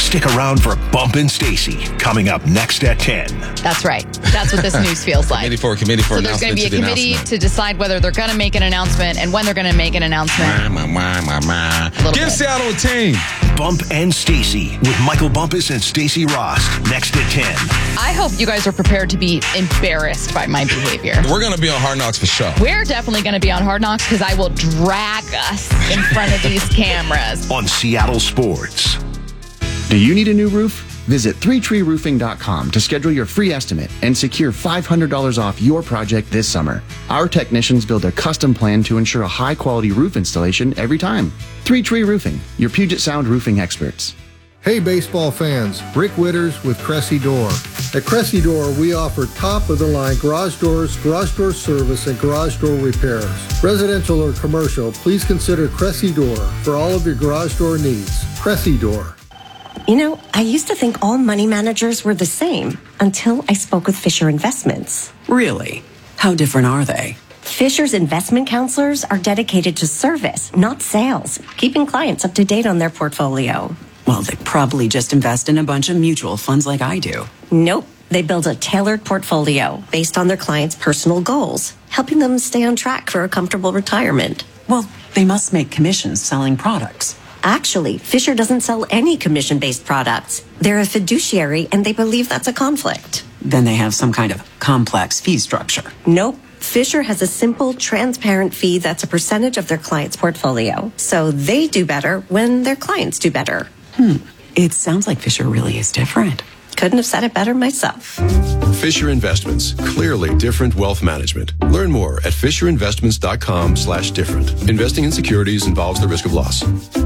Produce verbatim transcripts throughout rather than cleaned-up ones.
Stick around for Bump and Stacy coming up next at ten. That's right. That's what this news feels like. Committee for committee for so there's going to be a to committee to decide whether they're going to make an announcement and when they're going to make an announcement. Mwah, mwah, mwah, mwah. Give Give Seattle a team. Bump and Stacy with Michael Bumpus and Stacy Rost next at ten. I hope you guys are prepared to be embarrassed by my behavior. We're going to be on Hard Knocks for sure. We're definitely going to be on Hard Knocks because I will drag us in front of these cameras. On Seattle Sports. Do you need a new roof? Visit three tree roofing dot com to schedule your free estimate and secure five hundred dollars off your project this summer. Our technicians build a custom plan to ensure a high-quality roof installation every time. three tree Roofing, your Puget Sound roofing experts. Hey baseball fans, Rick Witters with Cressy Door. At Cressy Door, we offer top-of-the-line garage doors, garage door service, and garage door repairs. Residential or commercial, please consider Cressy Door for all of your garage door needs. Cressy Door. You know, I used to think all money managers were the same until I spoke with Fisher Investments. Really? How different are they? Fisher's investment counselors are dedicated to service, not sales, keeping clients up to date on their portfolio. Well, they probably just invest in a bunch of mutual funds like I do. Nope. They build a tailored portfolio based on their clients' personal goals, helping them stay on track for a comfortable retirement. Well, they must make commissions selling products. Actually, Fisher doesn't sell any commission-based products. They're a fiduciary, and they believe that's a conflict. Then they have some kind of complex fee structure. Nope. Fisher has a simple, transparent fee that's a percentage of their client's portfolio. So they do better when their clients do better. Hmm. It sounds like Fisher really is different. Couldn't have said it better myself. Fisher Investments, clearly different wealth management. Learn more at fisher investments dot com slash different. Investing in securities involves the risk of loss.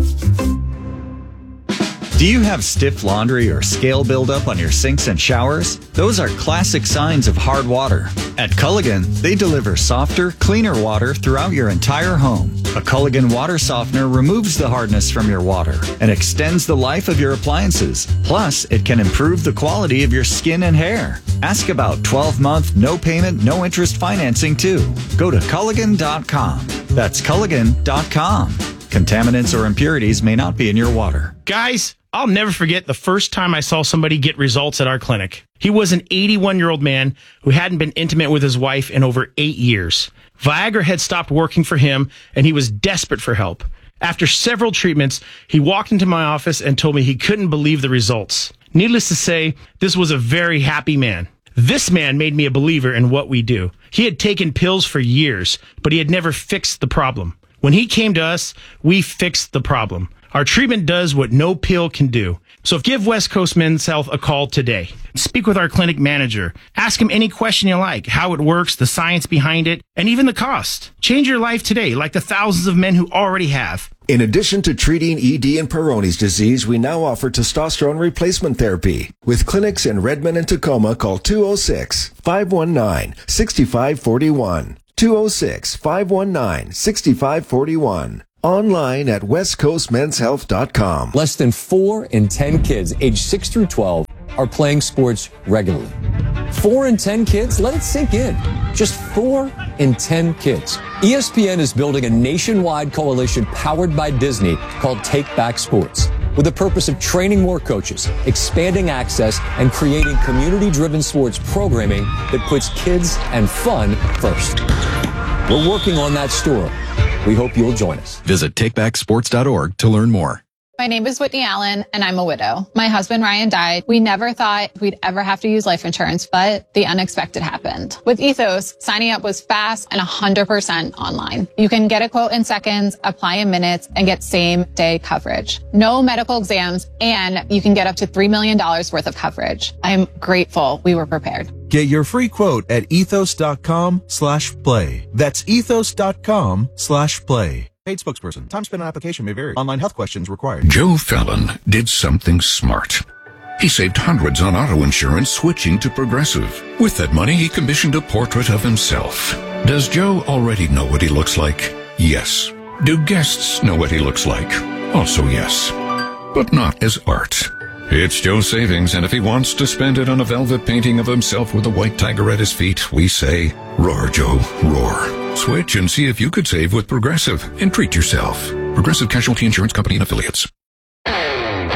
Do you have stiff laundry or scale buildup on your sinks and showers? Those are classic signs of hard water. At Culligan, they deliver softer, cleaner water throughout your entire home. A Culligan water softener removes the hardness from your water and extends the life of your appliances. Plus, it can improve the quality of your skin and hair. Ask about twelve-month, no-payment, no-interest financing, too. Go to Culligan dot com. That's Culligan dot com. Contaminants or impurities may not be in your water. Guys, I'll never forget the first time I saw somebody get results at our clinic. He was an eighty-one-year-old man who hadn't been intimate with his wife in over eight years. Viagra had stopped working for him, and he was desperate for help. After several treatments, he walked into my office and told me he couldn't believe the results. Needless to say, this was a very happy man. This man made me a believer in what we do. He had taken pills for years, but he had never fixed the problem. When he came to us, we fixed the problem. Our treatment does what no pill can do. So give West Coast Men's Health a call today. Speak with our clinic manager. Ask him any question you like, how it works, the science behind it, and even the cost. Change your life today, like the thousands of men who already have. In addition to treating E D and Peyronie's disease, we now offer testosterone replacement therapy. With clinics in Redmond and Tacoma, call two oh six, five one nine, six five four one. two oh six, five one nine, six five four one. Online at west coast men's health dot com. Less than four in ten kids aged six through twelve are playing sports regularly. Four in ten kids? Let it sink in. Just four in ten kids. E S P N is building a nationwide coalition powered by Disney called Take Back Sports, with the purpose of training more coaches, expanding access, and creating community-driven sports programming that puts kids and fun first. We're working on that story. We hope you'll join us. Visit take back sports dot org to learn more. My name is Whitney Allen, and I'm a widow. My husband, Ryan, died. We never thought we'd ever have to use life insurance, but the unexpected happened. With Ethos, signing up was fast and one hundred percent online. You can get a quote in seconds, apply in minutes, and get same-day coverage. No medical exams, and you can get up to three million dollars worth of coverage. I'm grateful we were prepared. Get your free quote at ethos.com slash play. That's ethos.com slash play. Paid spokesperson. Time spent on application may vary. Online health questions required. Joe Fallon did something smart. He saved hundreds on auto insurance switching to Progressive. With that money, he commissioned a portrait of himself. Does Joe already know what he looks like? Yes. Do guests know what he looks like? Also yes. But not as art. It's Joe's savings, and if he wants to spend it on a velvet painting of himself with a white tiger at his feet, we say, roar, Joe, roar. Switch and see if you could save with Progressive and treat yourself. Progressive Casualty Insurance Company and Affiliates.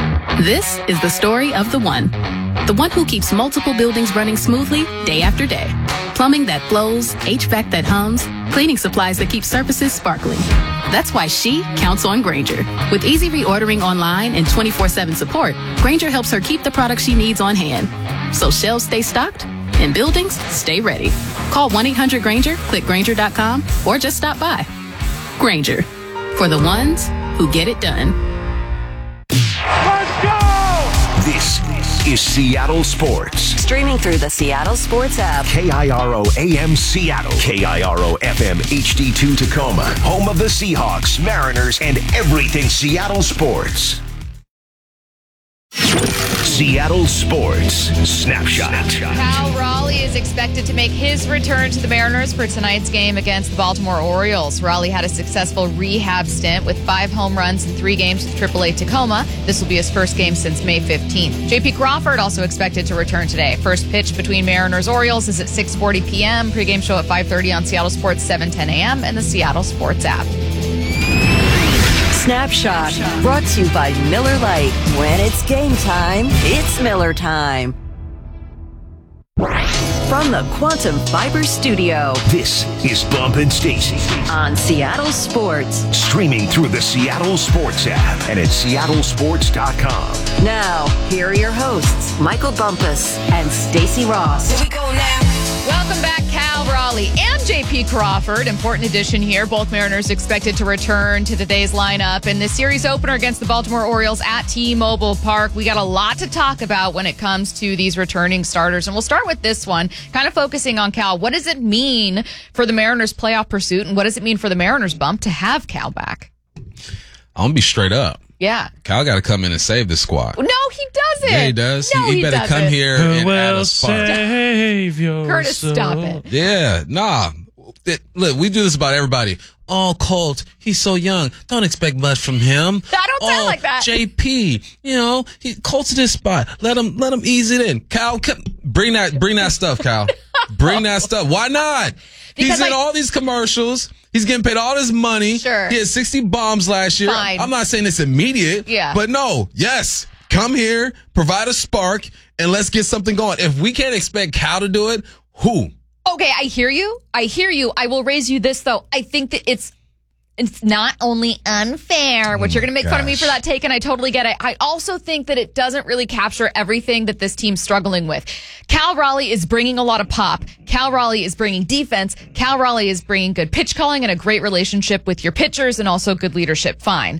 This is the story of the one. The one who keeps multiple buildings running smoothly day after day. Plumbing that flows, H V A C that hums, cleaning supplies that keep surfaces sparkling. That's why she counts on Grainger. With easy reordering online and twenty-four seven support, Grainger helps her keep the products she needs on hand. So shelves stay stocked and buildings stay ready. Call one eight hundred Grainger, click Grainger dot com, or just stop by. Grainger, for the ones who get it done. Let's go! This is Seattle Sports. Streaming through the Seattle Sports app. K I R O A M Seattle. K I R O F M H D two Tacoma. Home of the Seahawks, Mariners, and everything Seattle sports. Seattle Sports Snapshot. Cal Raleigh is expected to make his return to the Mariners for tonight's game against the Baltimore Orioles. Raleigh had a successful rehab stint with five home runs in three games with triple A Tacoma. This will be his first game since May fifteenth. J P Crawford also expected to return today. First pitch between Mariners Orioles is at six forty p.m. Pre-game show at five thirty on Seattle Sports, seven ten a.m. and the Seattle Sports app. Snapshot, brought to you by Miller Lite. When it's game time, it's Miller time. From the Quantum Fiber Studio. This is Bump and Stacy on Seattle Sports. Streaming through the Seattle Sports app and at seattle sports dot com. Now, here are your hosts, Michael Bumpus and Stacy Ross. Here we go now. Welcome back, Cal Raleigh and J P Crawford. Important addition here. Both Mariners expected to return to today's lineup in the series opener against the Baltimore Orioles at T-Mobile Park. We got a lot to talk about when it comes to these returning starters, and we'll start with this one, kind of focusing on Cal. What does it mean for the Mariners' playoff pursuit, and what does it mean for the Mariners, Bump, to have Cal back? I'm going to be straight up. Yeah. Cal got to come in and save the squad. No, he doesn't. Yeah, he does. No, he, he, he better doesn't. come here Who and add will a spark. save your Curtis, soul? stop it. Yeah, nah. It, look, we do this about everybody. Oh, Colt, he's so young. Don't expect much from him. I don't sound oh, like that. J P, you know, he Colt's in this spot. Let him, let him ease it in. Cal, come, bring that, bring that stuff, Cal. Bring that stuff. Why not? Because, he's like, in all these commercials. He's getting paid all this money. Sure. He had sixty bombs last year. Fine. I'm not saying it's immediate. Yeah. But no, yes. Come here, provide a spark, and let's get something going. If we can't expect Cal to do it, who? Okay, I hear you. I hear you. I will raise you this, though. I think that it's it's not only unfair, which Oh you're going to make my fun of me gosh. for that take, and I totally get it. I also think that it doesn't really capture everything that this team's struggling with. Cal Raleigh is bringing a lot of pop. Cal Raleigh is bringing defense. Cal Raleigh is bringing good pitch calling and a great relationship with your pitchers and also good leadership. Fine.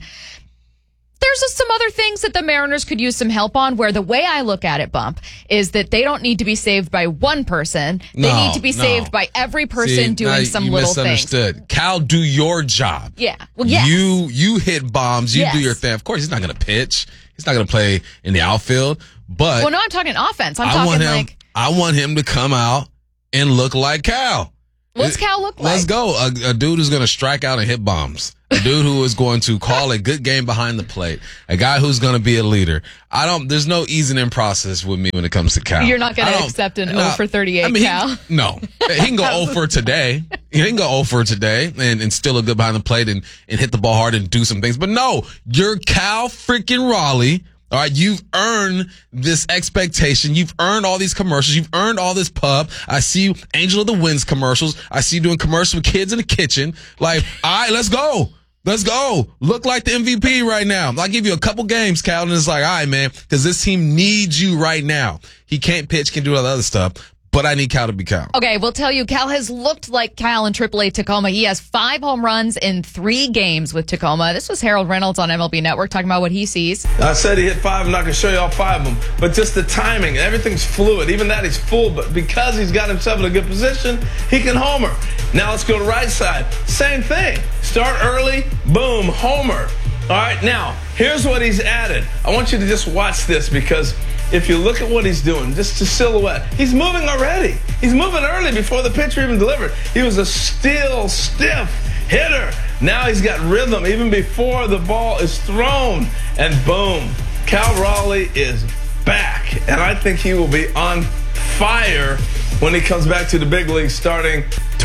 There's just some other things that the Mariners could use some help on, where the way I look at it, Bump, is that they don't need to be saved by one person. They No, need to be no. saved by every person See, now doing some you little things. misunderstood. Cal, do your job. Yeah. Well, yes. You you hit bombs. You Yes. do your thing. Of course, he's not going to pitch. He's not going to play in the outfield. But Well, no, I'm talking offense. I'm I talking want him. like, I want him to come out and look like Cal. what's Cal look like? Let's go. A, a dude who's going to strike out and hit bombs. A dude who is going to call a good game behind the plate. A guy who's going to be a leader. I don't. There's no easing in process with me when it comes to Cal. You're not going I to don't- accept an nah, oh for thirty-eight I mean, Cal. He, no, he can go oh for today. He can go oh for today and, and still look good behind the plate and, and hit the ball hard and do some things. But no, you're Cal freaking Raleigh. All right, you've earned this expectation. You've earned all these commercials. You've earned all this pub. I see you, Angel of the Winds commercials. I see you doing commercials with kids in the kitchen. Like, all right, let's go. Let's go. Look like the M V P right now. I'll give you a couple games, Cal, and it's like, all right, man, because this team needs you right now. He can't pitch, can do all the other stuff, but I need Cal to be Cal. Okay, we'll tell you, Cal has looked like Cal in triple A Tacoma. He has five home runs in three games with Tacoma. This was Harold Reynolds on M L B Network talking about what he sees. I said he hit five. I'm not going to show you all five of them. But just the timing, everything's fluid. Even that he's full. But because he's got himself in a good position, he can homer. Now let's go to right side. Same thing. Start early, boom, homer. All right, now, here's what he's added. I want you to just watch this, because if you look at what he's doing, just the silhouette, he's moving already. He's moving early before the pitcher even delivered. He was a still, stiff hitter. Now he's got rhythm even before the ball is thrown. And boom, Cal Raleigh is back. And I think he will be on fire when he comes back to the big league starting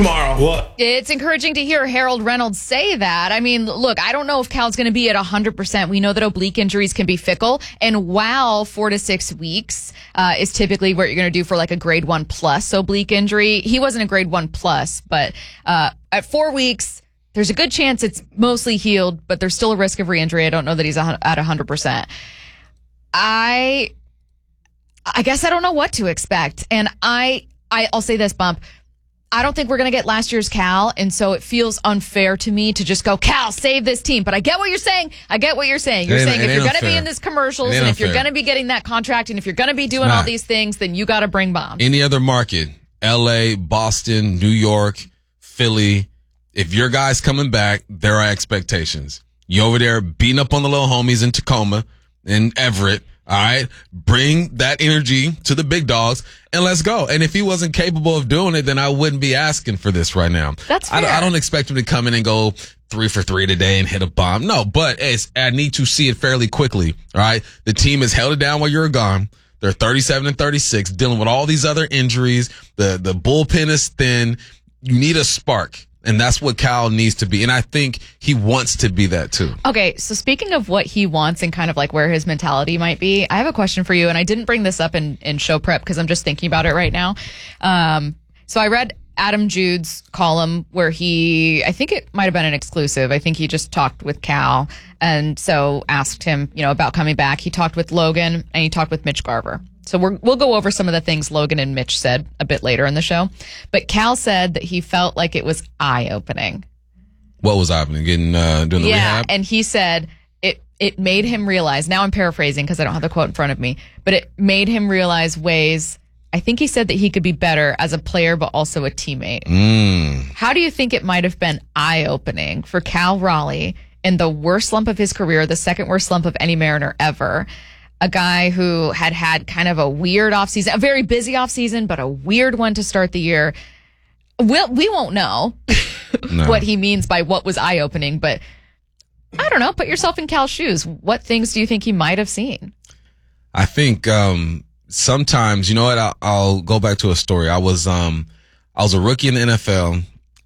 tomorrow. What? It's encouraging to hear Harold Reynolds say that. I mean, look, I don't know if Cal's going to be at one hundred percent. We know that oblique injuries can be fickle. And while four to six weeks uh, is typically what you're going to do for like a grade one plus oblique injury, he wasn't a grade one plus, but uh, at four weeks, there's a good chance it's mostly healed, but there's still a risk of re-injury. I don't know that he's at one hundred percent. I, I guess I don't know what to expect. And I, I I'll say this, Bump. I don't think we're going to get last year's Cal, and so it feels unfair to me to just go, Cal, save this team. But I get what you're saying. I get what you're saying. You're saying if you're going to be in this commercials and if you're going to be getting that contract and if you're going to be doing all these things, then you got to bring bombs. Any other market, L A, Boston, New York, Philly, if your guy's coming back, there are expectations. You over there beating up on the little homies in Tacoma and Everett. All right, bring that energy to the big dogs and let's go. And if he wasn't capable of doing it, then I wouldn't be asking for this right now. That's fair. I, I don't expect him to come in and go three for three today and hit a bomb. No, but it's, I need to see it fairly quickly. All right, the team has held it down while you're gone. They're thirty-seven and thirty-six, dealing with all these other injuries. The the bullpen is thin. You need a spark. And that's what Cal needs to be. And I think he wants to be that too. Okay, so speaking of what he wants and kind of like where his mentality might be, I have a question for you. And I didn't bring this up in, in show prep because I'm just thinking about it right now. Um, so I read Adam Jude's column where he, I think it might have been an exclusive. I think he just talked with Cal and so asked him, you know, about coming back. He talked with Logan and he talked with Mitch Garver. So we're, we'll go over some of the things Logan and Mitch said a bit later in the show. But Cal said that he felt like it was eye-opening. What was eye-opening? Getting, uh, doing the yeah, rehab? And he said it, it made him realize, now I'm paraphrasing because I don't have the quote in front of me, but it made him realize ways, I think he said that he could be better as a player but also a teammate. Mm. How do you think it might have been eye-opening for Cal Raleigh in the worst slump of his career, the second worst slump of any Mariner ever? A guy who had had kind of a weird offseason, a very busy offseason, but a weird one to start the year. We'll, we won't know no. what he means by what was eye-opening, but I don't know. Put yourself in Cal's shoes. What things do you think he might have seen? I think um, sometimes, you know what? I'll, I'll go back to a story. I was um, I was a rookie in the N F L,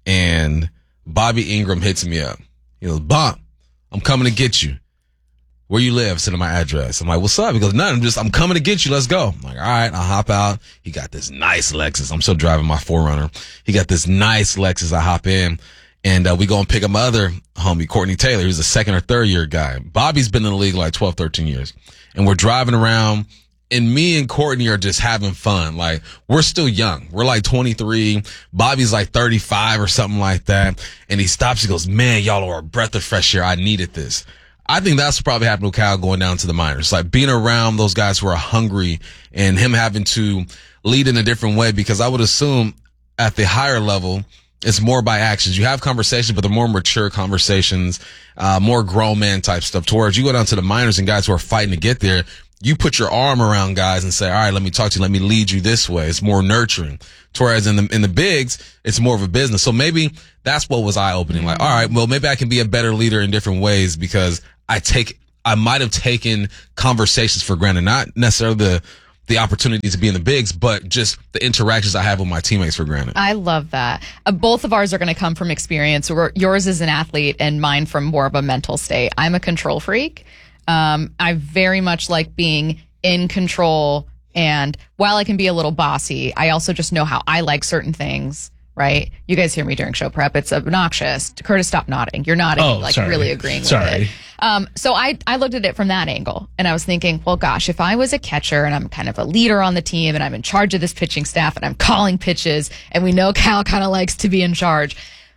and Bobby Ingram hits me up. He goes, Bob, I'm coming to get you. Where you live? Send him my address. I'm like, what's up? He goes, nothing. I'm just, I'm coming to get you. Let's go. I'm like, all right, I'll hop out. He got this nice Lexus. I'm still driving my four runner. He got this nice Lexus. I hop in and uh, we go and pick up my other homie, Courtney Taylor. He's a second or third year guy. Bobby's been in the league like twelve, thirteen years. And we're driving around and me and Courtney are just having fun. Like, we're still young. We're like twenty-three. Bobby's like thirty-five or something like that. And he stops. He goes, man, y'all are a breath of fresh air. I needed this. I think that's what probably happened with Cal going down to the minors. Like being around those guys who are hungry and him having to lead in a different way, because I would assume at the higher level, it's more by actions. You have conversations, but they're more mature conversations, uh, more grown man type stuff. Towards you go down to the minors and guys who are fighting to get there, you put your arm around guys and say, all right, let me talk to you. Let me lead you this way. It's more nurturing. Whereas in the, in the bigs, it's more of a business. So maybe that's what was eye opening. Like, all right, well, maybe I can be a better leader in different ways because I take, I might have taken conversations for granted, not necessarily the, the opportunity to be in the bigs, but just the interactions I have with my teammates for granted. I love that. Uh, both of ours are going to come from experience. Or yours is an athlete and mine from more of a mental state. I'm a control freak. Um, I very much like being in control. And while I can be a little bossy, I also just know how I like certain things, right? You guys hear me during show prep. It's obnoxious. Curtis, stop nodding. You're nodding, oh, like sorry. really agreeing sorry. with it. Um, so I, I looked at it from that angle and I was thinking, well, gosh, if I was a catcher and I'm kind of a leader on the team and I'm in charge of this pitching staff and I'm calling pitches and we know Cal kind of likes to be in charge,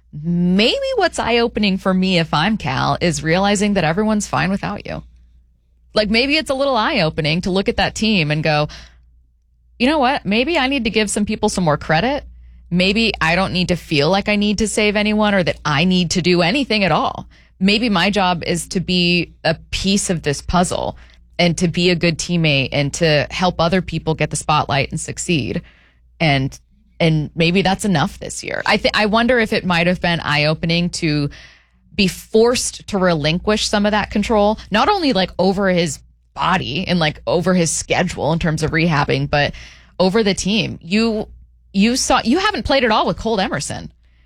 maybe what's eye-opening for me if I'm Cal is realizing that everyone's fine without you. Like maybe it's a little eye-opening to look at that team and go, you know what? Maybe I need to give some people some more credit. Maybe I don't need to feel like I need to save anyone or that I need to do anything at all. Maybe my job is to be a piece of this puzzle and to be a good teammate and to help other people get the spotlight and succeed. And and maybe that's enough this year. I think I wonder if it might have been eye-opening to be forced to relinquish some of that control, not only like over his body and like over his schedule in terms of rehabbing, but over the team. You you saw you haven't played at all with Colt Emerson.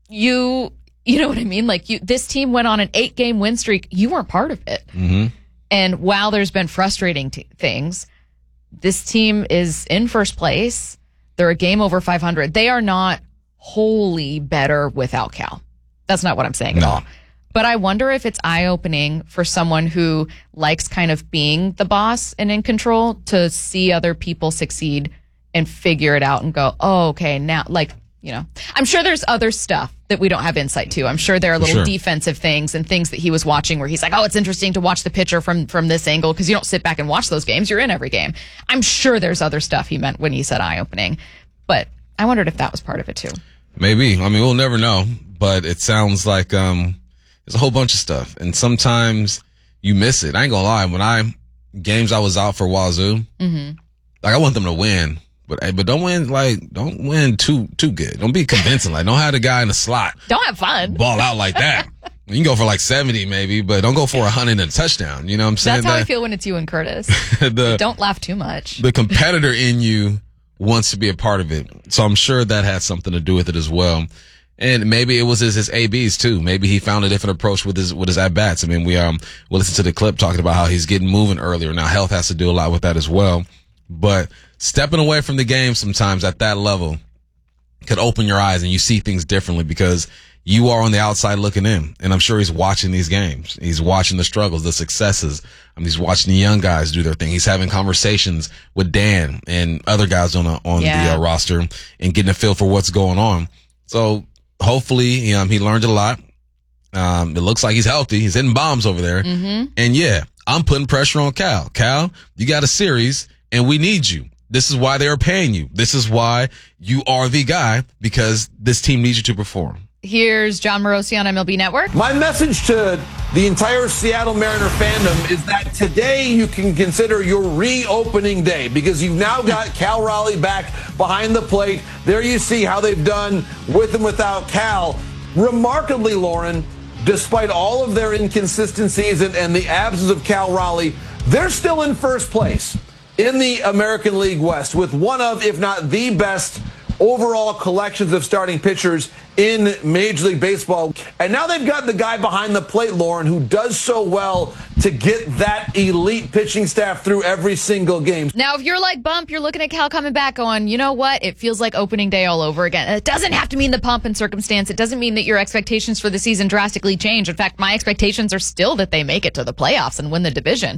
you, you know what I mean? Like you, this team went on an eight game win streak. You weren't part of it. Mm-hmm. And while there's been frustrating t- things, this team is in first place. They're a game over five hundred. They are not wholly better without Cal. That's not what I'm saying no. at all. But I wonder if it's eye-opening for someone who likes kind of being the boss and in control to see other people succeed and figure it out and go, oh, okay, now, like, you know, I'm sure there's other stuff that we don't have insight to. I'm sure there are little sure. defensive things and things that he was watching where he's like, oh, it's interesting to watch the pitcher from, from this angle because you don't sit back and watch those games. You're in every game. I'm sure there's other stuff he meant when he said eye-opening. But I wondered if that was part of it too. Maybe. I mean, we'll never know, but it sounds like um, there's a whole bunch of stuff. And sometimes you miss it. I ain't gonna lie. When I, games I was out for Wazoo, mm-hmm. like I want them to win. But but don't win like don't win too too good. Don't be convincing. Like don't have the guy in the slot Don't have fun. ball out like that. You can go for like seventy maybe, but don't go for a hundred and a touchdown. You know what I'm saying? That's how that, I feel when it's you and Curtis. the, Don't laugh too much. The competitor in you wants to be a part of it. So I'm sure that had something to do with it as well. And maybe it was his, his A Bs too. Maybe he found a different approach with his with his at bats. I mean, we um we listened to the clip talking about how he's getting moving earlier. Now health has to do a lot with that as well. But stepping away from the game sometimes at that level could open your eyes and you see things differently because you are on the outside looking in. And I'm sure he's watching these games. He's watching the struggles, the successes. I mean, he's watching the young guys do their thing. He's having conversations with Dan and other guys on, a, on Yeah. the uh, roster and getting a feel for what's going on. So hopefully um, he learned a lot. Um, it looks like he's healthy. He's hitting bombs over there. Mm-hmm. And yeah, I'm putting pressure on Cal. Cal, you got a series and we need you. This is why they are paying you. This is why you are the guy because this team needs you to perform. Here's John Morosi on M L B Network. My message to the entire Seattle Mariner fandom is that today you can consider your reopening day because you've now got Cal Raleigh back behind the plate. There you see how they've done with and without Cal. Remarkably, Lauren, despite all of their inconsistencies and, and the absence of Cal Raleigh, they're still in first place in the American League West with one of, if not the best, overall collections of starting pitchers in Major League Baseball. And now they've got the guy behind the plate, Lauren, who does so well to get that elite pitching staff through every single game. Now, if you're like Bump, you're looking at Cal coming back going, you know what? It feels like opening day all over again. It doesn't have to mean the pomp and circumstance. It doesn't mean that your expectations for the season drastically change. In fact, my expectations are still that they make it to the playoffs and win the division.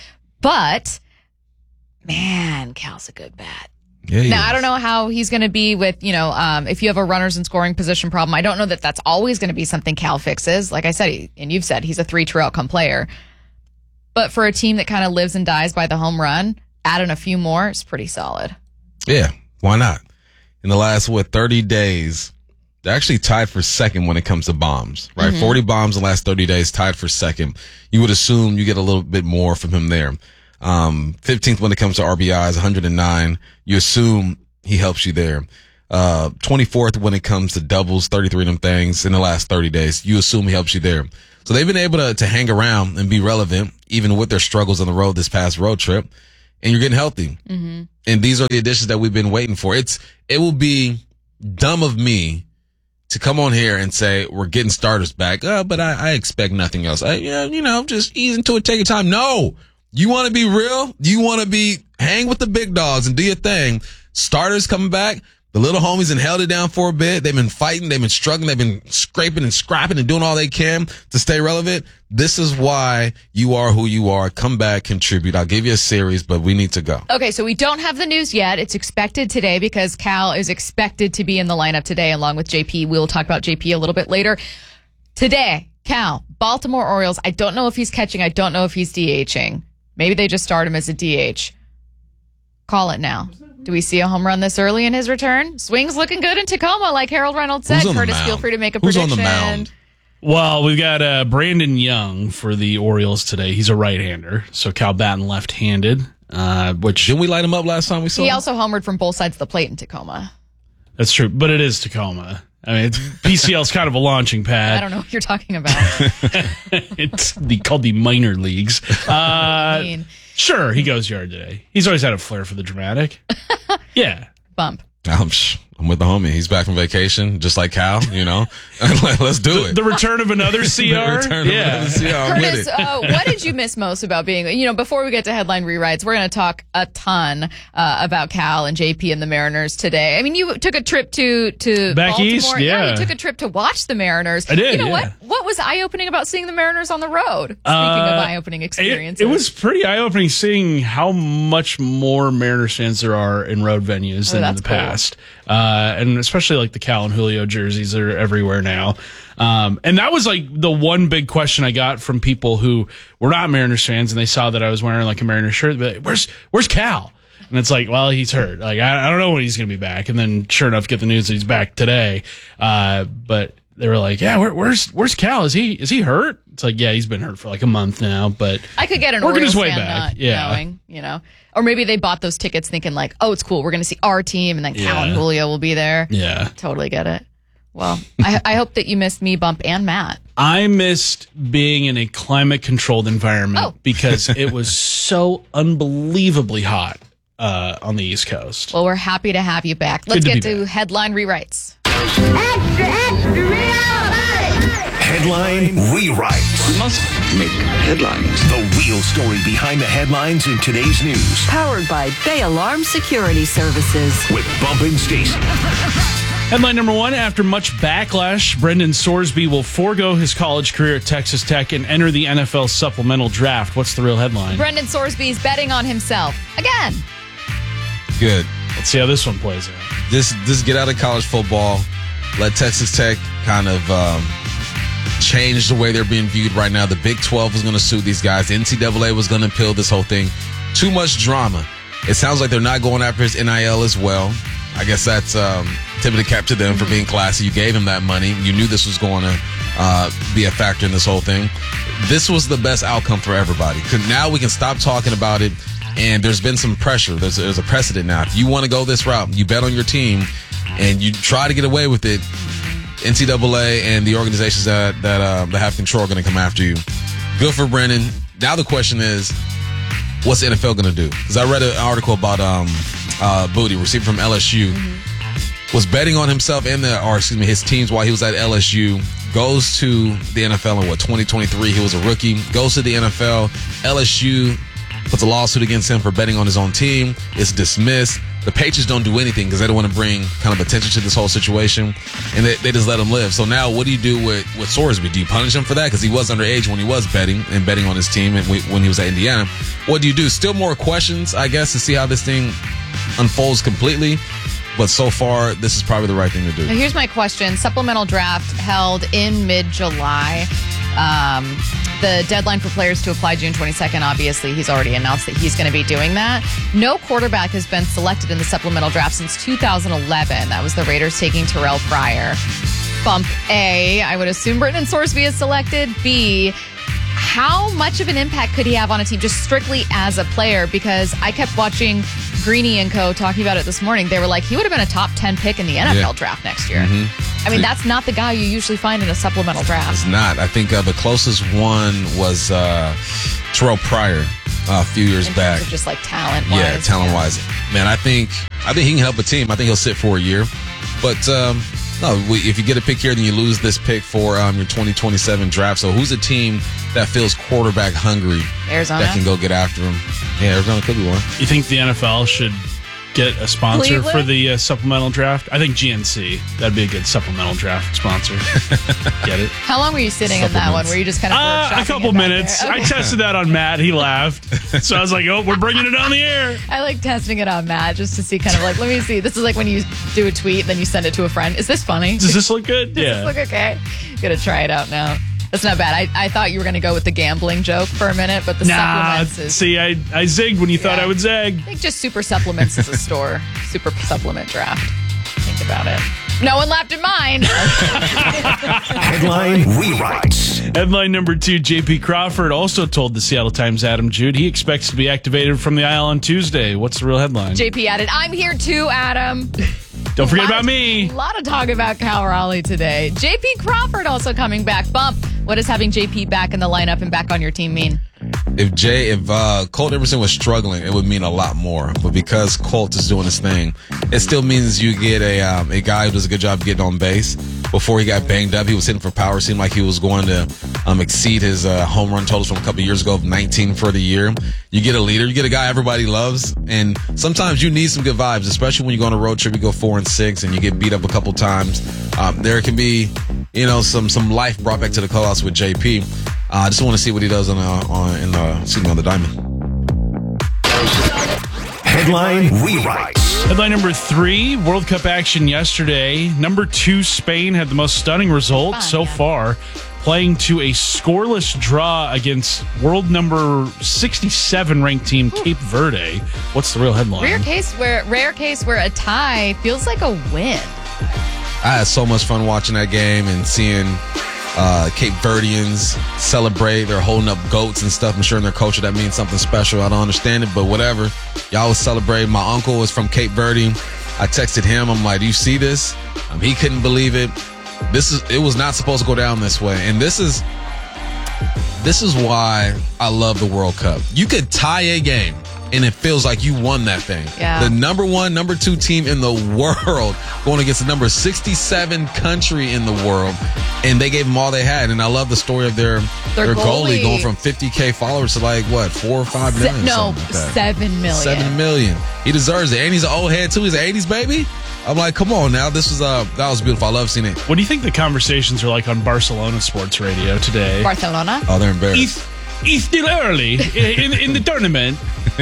But, man, Cal's a good bat. Yeah, now, I don't know how he's going to be with, you know, um, if you have a runners in scoring position problem. I don't know that that's always going to be something Cal fixes. Like I said, he, and you've said, he's a three true outcome player. But for a team that kind of lives and dies by the home run, adding a few more is pretty solid. Yeah, why not? In the last, what, thirty days, they're actually tied for second when it comes to bombs, right? Mm-hmm. forty bombs in the last thirty days, tied for second. You would assume you get a little bit more from him there. Um, fifteenth when it comes to R B Is, one hundred nine. You assume he helps you there. Uh, twenty-fourth when it comes to doubles, thirty-three of them things in the last thirty days. You assume he helps you there. So they've been able to, to hang around and be relevant, even with their struggles on the road this past road trip. And you're getting healthy. Mm-hmm. And these are the additions that we've been waiting for. It's, it will be dumb of me to come on here and say, we're getting starters back. Uh, but I, I expect nothing else. I, yeah, you know, just ease into it, take your time. No. You want to be real? You want to be hang with the big dogs and do your thing. Starters coming back. The little homies and held it down for a bit. They've been fighting. They've been struggling. They've been scraping and scrapping and doing all they can to stay relevant. This is why you are who you are. Come back, contribute. I'll give you a series, but we need to go. Okay, so we don't have the news yet. It's expected today because Cal is expected to be in the lineup today along with J P. We'll talk about J P a little bit later. Today, Cal, Baltimore Orioles. I don't know if he's catching. I don't know if he's DHing. Maybe they just start him as a D H. Call it now. Do we see a home run this early in his return? Swing's looking good in Tacoma, like Harold Reynolds said. Curtis, feel free to make a Who's prediction. on the mound? Well, we've got uh, Brandon Young for the Orioles today. He's a right-hander, so Cal batting left-handed. Uh, which didn't we light him up last time we saw He him? also homered from both sides of the plate in Tacoma. That's true, but it is Tacoma. I mean, it's, P C L's kind of a launching pad. I don't know what you're talking about. It's the, called the minor leagues. Uh, I mean, sure, he goes yard today. He's always had a flair for the dramatic. Yeah. Bump. I'm sh- I'm with the homie. He's back from vacation, just like Cal, you know. Let's do the, it. The return of another C R? The return yeah. of another C R. I'm Curtis, with it. uh, what did you miss most about being, you know, before we get to headline rewrites, we're going to talk a ton uh, about Cal and J P and the Mariners today. I mean, you took a trip to, to Back Baltimore. east, yeah. You took a trip to watch the Mariners. I did, You know yeah. what? What was eye-opening about seeing the Mariners on the road? Speaking Uh, of eye-opening experiences. It, it was pretty eye-opening seeing how much more Mariners fans there are in road venues Oh, than in that's the cool. past. Uh, and especially like the Cal and Julio jerseys are everywhere now. Um, and that was like the one big question I got from people who were not Mariners fans and they saw that I was wearing like a Mariners shirt. They'd be like, where's, where's Cal? And it's like, well, he's hurt. Like, I, I don't know when he's going to be back. And then sure enough, get the news that he's back today. Uh, but they were like, yeah, where, where's, where's Cal? Is he, is he hurt? It's like, yeah, he's been hurt for like a month now, but I could get an working Orioles his way fan back. not Yeah. knowing, you know. Or maybe they bought those tickets thinking like, oh, it's cool. We're going to see our team and then Cal Yeah. and Julio will be there. Yeah. Totally get it. Well, I, I hope that you missed me, Bump, and Matt. I missed being in a climate controlled environment Oh. because it was so unbelievably hot uh, on the East Coast. Well, we're happy to have you back. Let's Good to get be to headline rewrites. Headline rewrites. We must make headlines. The real story behind the headlines in today's news. Powered by Bay Alarm Security Services. With Bump and Stacy. Headline number one, after much backlash, Brendan Sorsby will forego his college career at Texas Tech and enter the N F L supplemental draft. What's the real headline? Brendan Sorsby's betting on himself. Again. Good. Let's see how this one plays out. Just, just get out of college football. Let Texas Tech kind of um, change the way they're being viewed right now. The Big twelve was going to sue these guys. The N C double A was going to appeal this whole thing. Too much drama. It sounds like they're not going after his N I L as well. I guess that's um, tip of the cap to them for being classy. You gave him that money. You knew this was going to uh, be a factor in this whole thing. This was the best outcome for everybody. 'Cause now we can stop talking about it, and there's been some pressure. There's, there's a precedent now. If you want to go this route, you bet on your team, and you try to get away with it, N C double A and the organizations that that, uh, that have control are going to come after you. Good for Brennan. Now the question is, what's the N F L going to do? Because I read an article about um, uh, Booty, receiver from L S U, mm-hmm. was betting on himself and the, or excuse me, his teams while he was at L S U. Goes to the N F L in what twenty twenty-three. He was a rookie. Goes to the N F L. L S U puts a lawsuit against him for betting on his own team. It's dismissed. The Patriots don't do anything because they don't want to bring kind of attention to this whole situation, and they, they just let him live. So now, what do you do with with Sorsby? Do you punish him for that because he was underage when he was betting and betting on his team, and we, when he was at Indiana? What do you do? Still more questions, I guess, to see how this thing unfolds completely. But so far, this is probably the right thing to do. Now, here's my question. Supplemental draft held in mid-July. Um, the deadline for players to apply June twenty-second, obviously, he's already announced that he's going to be doing that. No quarterback has been selected in the supplemental draft since two thousand eleven. That was the Raiders taking Terrell Pryor. Bump A, I would assume Brendan Sorsby is selected. B, how much of an impact could he have on a team just strictly as a player? Because I kept watching Greeny and co. talking about it this morning. They were like, he would have been a top ten pick in the N F L Yeah. draft next year. Mm-hmm. I mean, that's not the guy you usually find in a supplemental draft. It's not. I think uh, the closest one was uh, Terrell Pryor uh, a few years in back. terms of just like talent wise. Yeah, talent wise. Man, I think I think he can help a team. I think he'll sit for a year. But um, no, we, if you get a pick here, then you lose this pick for um, your twenty twenty-seven draft. So who's a team that feels quarterback hungry Arizona. that can go get after him? Yeah, Arizona could be one. You think the N F L should get a sponsor Cleveland? for the uh, supplemental draft? I think G N C. That'd be a good supplemental draft sponsor. Get it? How long were you sitting in that one? Were you just kind of Uh, a workshopping couple it back minutes. there? I Okay. tested that on Matt. He laughed. So I was like, oh, we're bringing it on the air. I like testing it on Matt just to see kind of like, let me see. This is like when you do a tweet, then you send it to a friend. Is this funny? Does this look good? Does Yeah. this look okay? Gonna try it out now. That's not bad. I, I thought you were going to go with the gambling joke for a minute, but the Nah, supplements is... see, I, I zigged when you thought Yeah. I would zag. I think just Super Supplements is a store. Super Supplement draft. Think about it. No one laughed at mine. Headline rewrites. Headline number two, J P Crawford also told the Seattle Times' Adam Jude he expects to be activated from the I L on Tuesday. What's the real headline? J P added, I'm here too, Adam. Don't forget Lot about of- me. A lot of talk about Cal Raleigh today. J P Crawford also coming back. Bump, what does having J P back in the lineup and back on your team mean? if Jay, if uh, Colt Emerson was struggling, it would mean a lot more. But because Colt is doing his thing, it still means you get a um, a guy who does a good job getting on base. Before he got banged up, he was hitting for power. Seemed like he was going to um, exceed his uh, home run totals from a couple of years ago of nineteen for the year. You get a leader, you get a guy everybody loves, and sometimes you need some good vibes, especially when you go on a road trip. You go four and six, and you get beat up a couple times. Um, there can be, you know, some some life brought back to the clubhouse with J P. Uh, I just want to see what he does on, uh, on in the excuse me, on the diamond. Headline rewrites. Headline number three, World Cup action yesterday. Number two, Spain had the most stunning result so far, playing to a scoreless draw against world number sixty-seven ranked team Cape Verde. What's the real headline? Rare case where rare case where a tie feels like a win. I had so much fun watching that game and seeing uh, Cape Verdeans celebrate. They're holding up goats and stuff. I'm sure in their culture that means something special. I don't understand it, but whatever. Y'all was celebrating. My uncle was from Cape Verde. I texted him. I'm like, do you see this? Um, he couldn't believe it. This is. It was not supposed to go down this way. And this is, this is why I love the World Cup. You could tie a game, and it feels like you won that thing. Yeah. The number one, number two team in the world going against the number sixty-seven country in the world, and they gave them all they had. And I love the story of their Their their, goalie. goalie going from fifty K followers to like, what, four or five million? Se- no, something like that. seven million. Seven million. He deserves it. And he's an old head, too. He's an eighties baby. I'm like, come on now. This was uh, that was beautiful. I love seeing it. What do you think the conversations are like on Barcelona sports radio today? Barcelona? Oh, they're embarrassed. He's, he's still early in, in the tournament.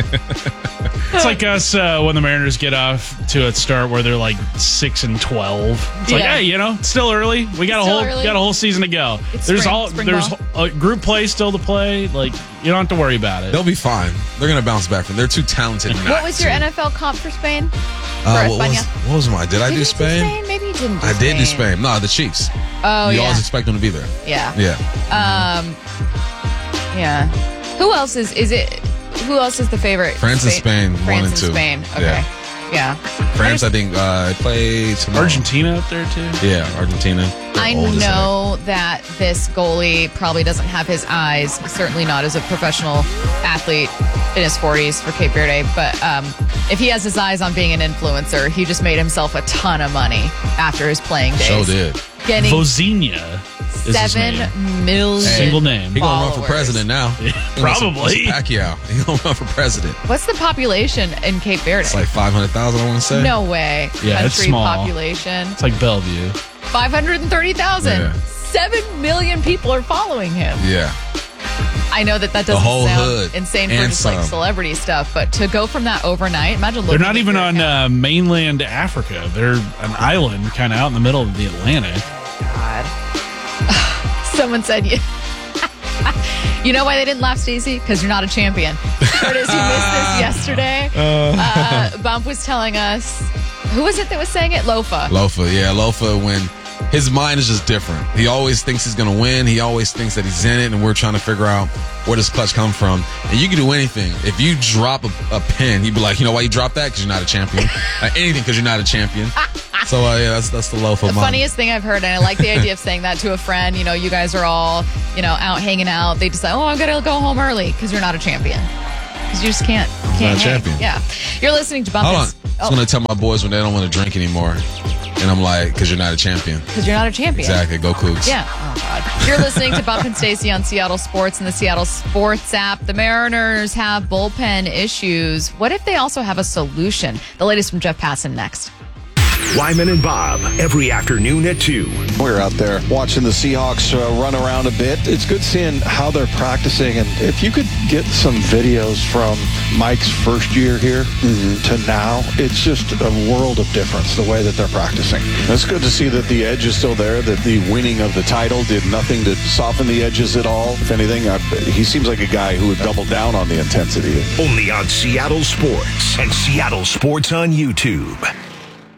It's like us uh, when the Mariners get off to a start where they're like six and twelve. It's like, Yeah. hey, you know, it's still early. We got a Still whole early. got a whole season to go. It's there's spring- all spring there's ball. a group play still to play. Like you don't have to worry about it. They'll be fine. They're going to bounce back from. They're too talented. What not was your to. N F L comp for Spain? Uh, For what, was, España? what was my? Did I Did do you Spain? Maybe you didn't do I Spain. did do Spain. No, the Chiefs. Oh, you yeah. always expect them to be there. Yeah. Yeah. Um, yeah. Who else is, is it, who else is the favorite? France and Spain, one France and two. Spain. Okay. Yeah. Yeah. France, I think, uh, play tomorrow. Argentina up there too. Yeah, Argentina. They're I old as heck. know that this goalie probably doesn't have his eyes, certainly not as a professional athlete in his forties for Cape Verde, but um, if he has his eyes on being an influencer, he just made himself a ton of money after his playing days. So did. Getting Vozinha is his seven name. million Single name. He gonna run for followers. president now. He gonna Probably. support Pacquiao. He gonna run for president. What's the population in Cape Verde? It's like five hundred thousand. I want to say. No way. Yeah, it's Country small. population. It's like Bellevue. five hundred thirty thousand. Yeah. seven million people are following him. Yeah. I know that that The doesn't whole sound hood insane for and just like some. celebrity stuff, but to go from that overnight, imagine They're looking not at even your on account. uh, mainland Africa. They're an island kind of out in the middle of the Atlantic. God. Someone said you. You know why they didn't laugh, Stacey? Because you're not a champion. Curtis, you missed this yesterday. Uh, Bump was telling us. Who was it that was saying it? Lofa. Lofa, yeah, Lofa, when his mind is just different. He always thinks he's going to win. He always thinks that he's in it, and we're trying to figure out where does clutch come from. And you can do anything. If you drop a, a pin, he'd be like, you know why you dropped that? Because you're not a champion. Like, anything because you're not a champion. So, uh, yeah, that's that's the Lofa The mind. funniest thing I've heard, and I like the idea of saying that to a friend. You know, you guys are all, you know, out hanging out. They decide, oh, I'm going to go home early because you're not a champion. Because you just can't, can't not a hang. champion. Yeah. You're listening to Hold on. Bumpkins. I was going to tell my boys when they don't want to drink anymore. And I'm like, because you're not a champion. Because you're not a champion. Exactly. Go Cougs. Yeah. Oh, God. You're listening to Bump and Stacey on Seattle Sports and the Seattle Sports app. The Mariners have bullpen issues. What if they also have a solution? The latest from Jeff Passan next. Wyman and Bob, every afternoon at two. We're out there watching the Seahawks uh, run around a bit. It's good seeing how they're practicing. And if you could get some videos from Mike's first year here mm-hmm. to now, it's just a world of difference, the way that they're practicing. It's good to see that the edge is still there, that the winning of the title did nothing to soften the edges at all. If anything, I, he seems like a guy who would double down on the intensity. Only on Seattle Sports and Seattle Sports on YouTube. How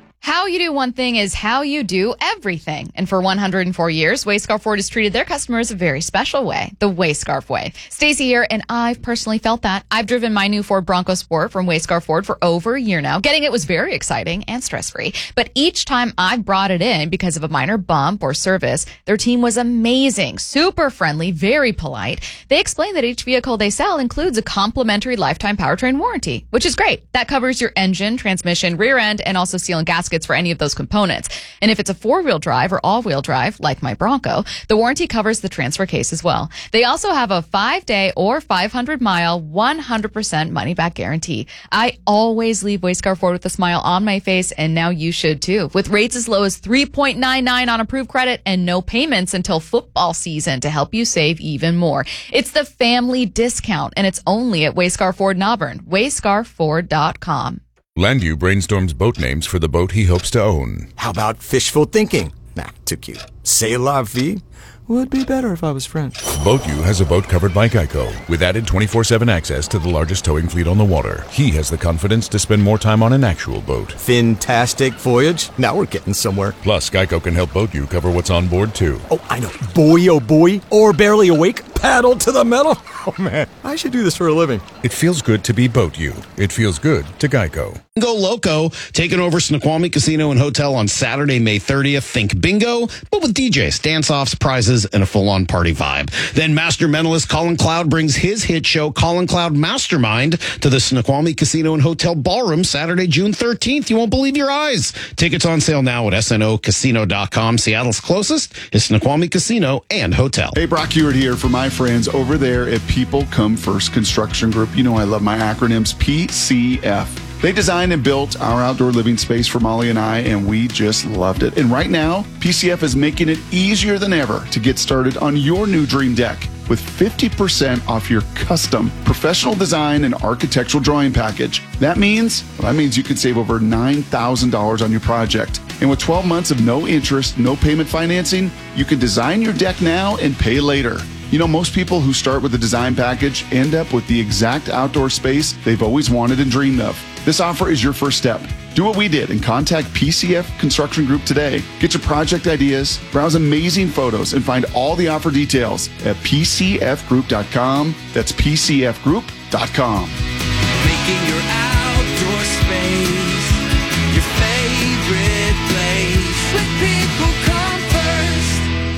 How you do one thing is how you do everything. And for one hundred four years, Wayscar Ford has treated their customers a very special way, the Wayscarf way. Stacey here, and I've personally felt that. I've driven my new Ford Bronco Sport from Wayscar Ford for over a year now. Getting it was very exciting and stress-free. But each time I've brought it in because of a minor bump or service, their team was amazing, super friendly, very polite. They explain that each vehicle they sell includes a complimentary lifetime powertrain warranty, which is great. That covers your engine, transmission, rear end, and also seal and gaskets for any of those components. And if it's a four-wheel drive or all-wheel drive, like my Bronco, the warranty covers the transfer case as well. They also have a five-day or five hundred mile, one hundred percent money-back guarantee. I always leave Wayscar Ford with a smile on my face, and now you should too. With rates as low as three point nine nine on approved credit and no payments until football season to help you save even more. It's the family discount, and it's only at Wayscar Ford in Auburn. wayscar ford dot com. Landu brainstorms boat names for the boat he hopes to own. How about fishful thinking? Nah, too cute. C'est la vie? Would be better if I was French. BoatU has a boat covered by Geico, with added twenty-four seven access to the largest towing fleet on the water. He has the confidence to spend more time on an actual boat. Fantastic voyage. Now we're getting somewhere. Plus, Geico can help BoatU cover what's on board, too. Oh, I know. Boy, oh boy. Or barely awake. Paddle to the metal. Oh, man. I should do this for a living. It feels good to be BoatU. It feels good to Geico. Bingo Loco, taking over Snoqualmie Casino and Hotel on Saturday, May thirtieth. Think bingo, but with D Js, dance-offs, prizes, and a full-on party vibe. Then master mentalist Colin Cloud brings his hit show, Colin Cloud Mastermind, to the Snoqualmie Casino and Hotel Ballroom Saturday, June thirteenth. You won't believe your eyes. Tickets on sale now at S N O casino dot com. Seattle's closest is Snoqualmie Casino and Hotel. Hey, Brock Hewitt here for my friends over there at People Come First Construction Group. You know I love my acronyms, P C F. They designed and built our outdoor living space for Molly and I, and we just loved it. And right now, P C F is making it easier than ever to get started on your new dream deck with fifty percent off your custom professional design and architectural drawing package. That means, well, that means you can save over nine thousand dollars on your project. And with twelve months of no interest, no payment financing, you can design your deck now and pay later. You know, most people who start with a design package end up with the exact outdoor space they've always wanted and dreamed of. This offer is your first step. Do what we did and contact P C F Construction Group today. Get your project ideas, browse amazing photos, and find all the offer details at P C F group dot com. That's P C F group dot com. Making your outdoor space your favorite place. With People Come First.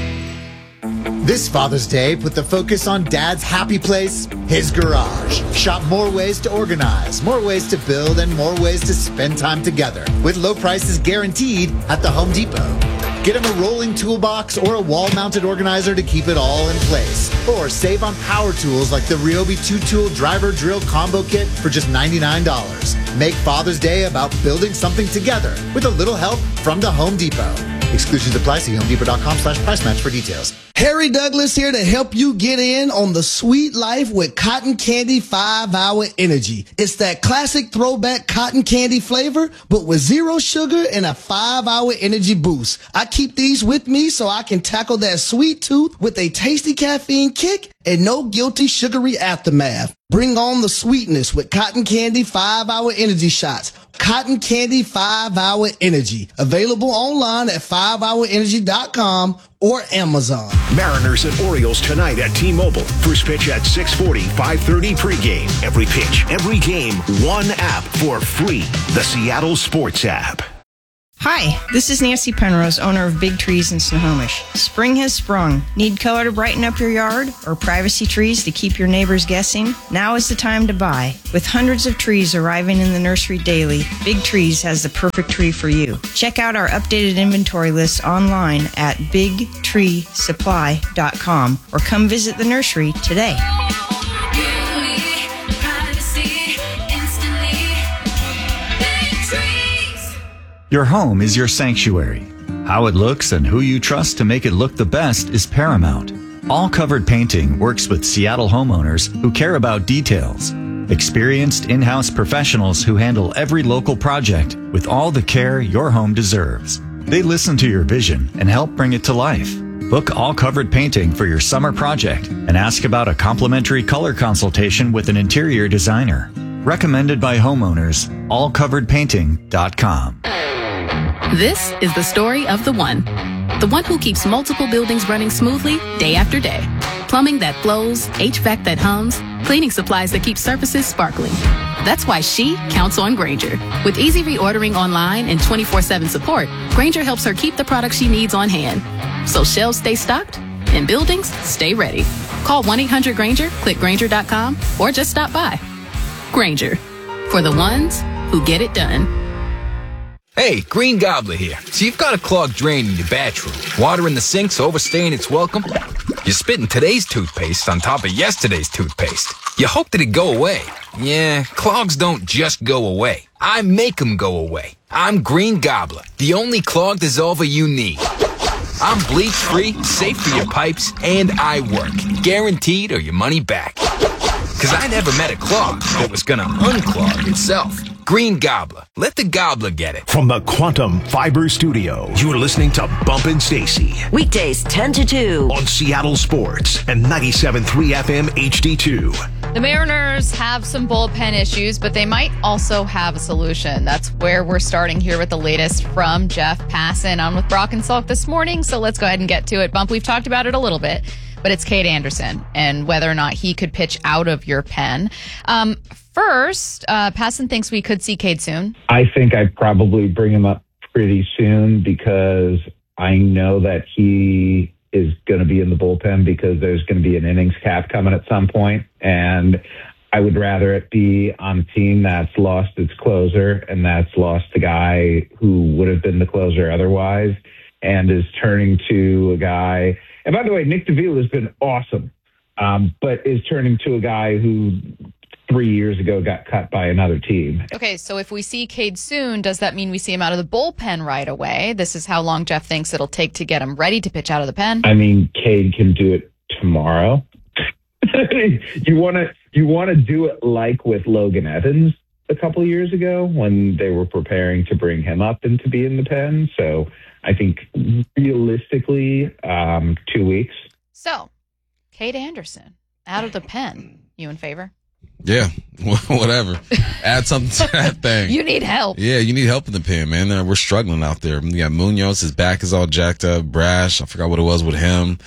This Father's Day, put the focus on Dad's happy place, his garage. Shop more ways to organize, more ways to build, and more ways to spend time together. With low prices guaranteed at the Home Depot. Get him a rolling toolbox or a wall-mounted organizer to keep it all in place. Or save on power tools like the Ryobi two-tool driver drill combo kit for just ninety-nine dollars. Make Father's Day about building something together with a little help from the Home Depot. Exclusions apply. See home depot dot com slash price match for details. Harry Douglas here to help you get in on the sweet life with Cotton Candy five hour Energy. It's that classic throwback cotton candy flavor, but with zero sugar and a five hour energy boost. I keep these with me so I can tackle that sweet tooth with a tasty caffeine kick and no guilty sugary aftermath. Bring on the sweetness with Cotton Candy five hour Energy shots. Cotton Candy five hour Energy. Available online at five hour energy dot com or Amazon. Mariners and Orioles tonight at T-Mobile. First pitch at six forty, five thirty pregame. Every pitch, every game, one app for free. The Seattle Sports app. Hi, this is Nancy Penrose, owner of Big Trees in Snohomish. Spring has sprung. Need color to brighten up your yard or privacy trees to keep your neighbors guessing? Now is the time to buy. With hundreds of trees arriving in the nursery daily, Big Trees has the perfect tree for you. Check out our updated inventory list online at big tree supply dot com or come visit the nursery today. Your home is your sanctuary. How it looks and who you trust to make it look the best is paramount. All Covered Painting works with Seattle homeowners who care about details. Experienced in-house professionals who handle every local project with all the care your home deserves. They listen to your vision and help bring it to life. Book All Covered Painting for your summer project and ask about a complimentary color consultation with an interior designer. Recommended by homeowners, all covered painting dot com. This is the story of the one. The one who keeps multiple buildings running smoothly day after day. Plumbing that flows, H V A C that hums, cleaning supplies that keep surfaces sparkling. That's why she counts on Grainger. With easy reordering online and twenty-four seven support, Grainger helps her keep the products she needs on hand. So shelves stay stocked and buildings stay ready. Call one eight hundred Grainger, click Grainger dot com, or just stop by. Grainger, for the ones who get it done. Hey, Green Gobbler here. So you've got a clogged drain in your bathroom. Water in the sink's overstaying its welcome. You're spitting today's toothpaste on top of yesterday's toothpaste. You hope that it go away. Yeah, clogs don't just go away. I make them go away. I'm Green Gobbler, the only clog dissolver you need. I'm bleach-free, safe for your pipes, and I work. Guaranteed or your money back. Because I never met a clog that was gonna unclog itself. Green Gobbler. Let the gobbler get it. From the Quantum Fiber Studio, you're listening to Bumpin' Stacy. Weekdays ten to two. On Seattle Sports and ninety-seven point three F M H D two. The Mariners have some bullpen issues, but they might also have a solution. That's where we're starting here with the latest from Jeff Passan on with Brock and Salk this morning. So let's go ahead and get to it. Bump, we've talked about it a little bit, but it's Cade Anderson and whether or not he could pitch out of your pen. Um, first, uh, Passan thinks we could see Cade soon. I think I'd probably bring him up pretty soon because I know that he is going to be in the bullpen because there's going to be an innings cap coming at some point. And I would rather it be on a team that's lost its closer and that's lost the guy who would have been the closer otherwise and is turning to a guy. And by the way, Nick DeVille has been awesome, um, but is turning to a guy who three years ago got cut by another team. Okay, so if we see Cade soon, does that mean we see him out of the bullpen right away? This is how long Jeff thinks it'll take to get him ready to pitch out of the pen. I mean, Cade can do it tomorrow. you want to you want to do it like with Logan Evans a couple of years ago when they were preparing to bring him up and to be in the pen. So I think realistically, um, two weeks. So, Cade Anderson out of the pen. You in favor? Yeah, whatever. Add something to that thing. You need help. Yeah, you need help in the pen, man. Uh, We're struggling out there. You got Munoz, his back is all jacked up. Brash, I forgot what it was with him.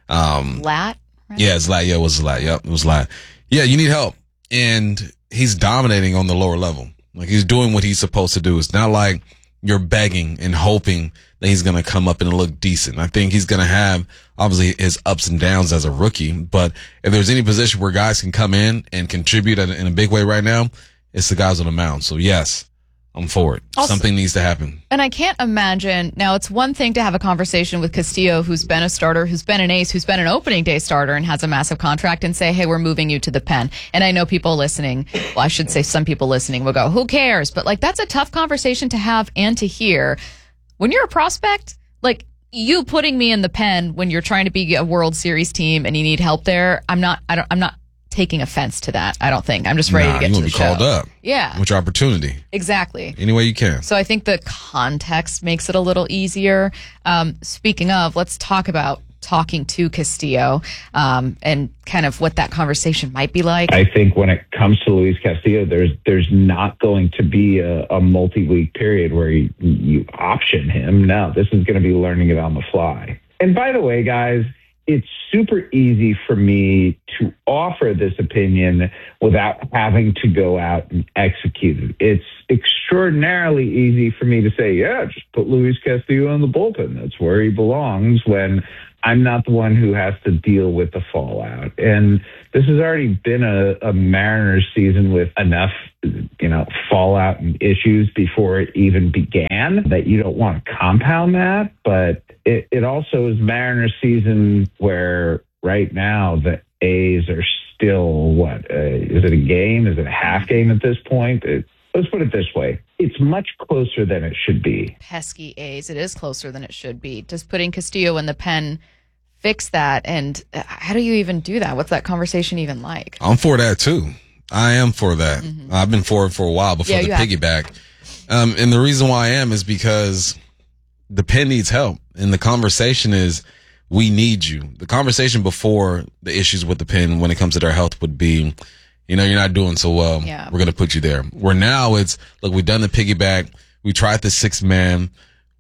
Um, Lat? Right? Yeah, it's Lat. Yeah, it was Lat. Yep, it was Lat. Yeah, you need help. And he's dominating on the lower level. Like, he's doing what he's supposed to do. It's not like you're begging and hoping that he's going to come up and look decent. I think he's going to have, obviously, his ups and downs as a rookie. But if there's any position where guys can come in and contribute in a big way right now, it's the guys on the mound. So, yes, I'm for it. Also, something needs to happen. And I can't imagine, now it's one thing to have a conversation with Castillo, who's been a starter, who's been an ace, who's been an opening day starter and has a massive contract, and say, hey, we're moving you to the pen. And I know people listening, well, I should say some people listening will go, who cares? But like, that's a tough conversation to have and to hear. When you're a prospect, like you putting me in the pen when you're trying to be a World Series team and you need help there, I'm not, I don't, I'm not taking offense to that. I don't think. I'm just ready nah, to get you to want the to be show. called up. Yeah. What's your opportunity? Exactly. Any way you can. So I think the context makes it a little easier. Um, speaking of, let's talk about talking to Castillo um, and kind of what that conversation might be like. I think when it comes to Luis Castillo, there's there's not going to be a, a multi-week period where you, you option him. No, this is going to be learning it on the fly. And by the way, guys, it's super easy for me to offer this opinion without having to go out and execute it. It's extraordinarily easy for me to say, yeah, just put Luis Castillo in the bullpen. That's where he belongs, when I'm not the one who has to deal with the fallout. And this has already been a, a Mariners season with enough, you know, fallout and issues before it even began that you don't want to compound that. But it, it also is Mariners season where right now the A's are still, what, uh, is it a game? Is it a half game at this point? It, let's put it this way. It's much closer than it should be. Pesky A's. It is closer than it should be. Does putting Castillo in the pen fix that? And how do you even do that? What's that conversation even like? I'm for that too. I am for that. Mm-hmm. I've been for it for a while before yeah, the piggyback. Um, and the reason why I am is because the pen needs help. And the conversation is, we need you. The conversation before the issues with the pen when it comes to their health would be, you know, you're not doing so well. Yeah. We're going to put you there. Where now it's, look, we've done the piggyback. We tried the six man.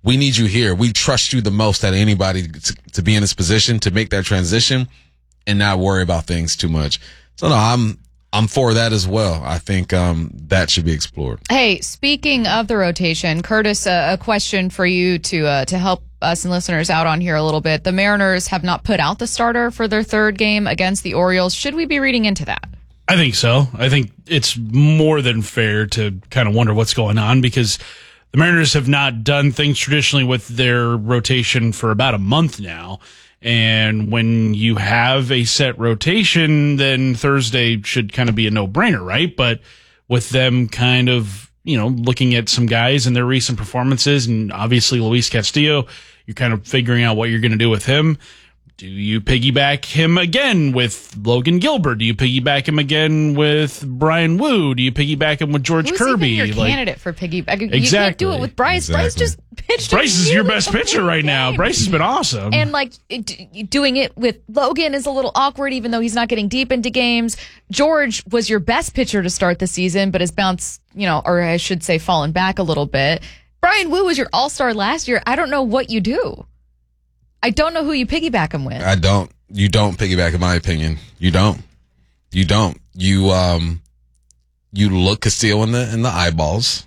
we need you here. We trust you the most out of anybody to, to be in this position, to make that transition and not worry about things too much. So no, I'm, I'm for that as well. I think um, that should be explored. Hey, speaking of the rotation, Curtis, uh, a question for you to uh, to help us and listeners out on here a little bit. The Mariners have not put out the starter for their third game against the Orioles. Should we be reading into that? I think so. I think it's more than fair to kind of wonder what's going on because the Mariners have not done things traditionally with their rotation for about a month now. And when you have a set rotation, then Thursday should kind of be a no-brainer, right? But with them kind of, you know, looking at some guys and their recent performances, and obviously Luis Castillo, you're kind of figuring out what you're going to do with him. Do you piggyback him again with Logan Gilbert? Do you piggyback him again with Brian Wu? Do you piggyback him with George Who's Kirby? Even your like, candidate for piggyback? You exactly. can't do it with Bryce. Exactly. Bryce just pitched. Bryce is your best pitcher right now. Bryce has been awesome. And like it, doing it with Logan is a little awkward, even though he's not getting deep into games. George was your best pitcher to start the season, but has bounced, you know, or I should say, fallen back a little bit. Brian Wu was your all-star last year. I don't know what you do. I don't know who you piggyback him with. I don't. You don't piggyback, in my opinion. You don't. You don't. You um, you look Castillo in the in the eyeballs,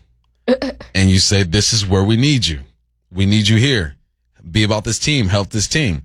and you say, "This is where we need you. We need you here. Be about this team. Help this team."